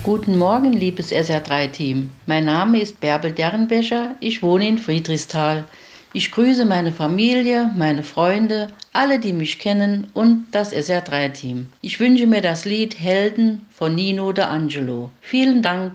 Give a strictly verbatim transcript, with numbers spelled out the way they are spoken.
Guten Morgen, liebes S R drei Team. Mein Name ist Bärbel Dernbecher. Ich wohne in Friedrichsthal. Ich grüße meine Familie, meine Freunde, alle, die mich kennen und das S R drei Team. Ich wünsche mir das Lied Helden von Nino D'Angelo. Vielen Dank.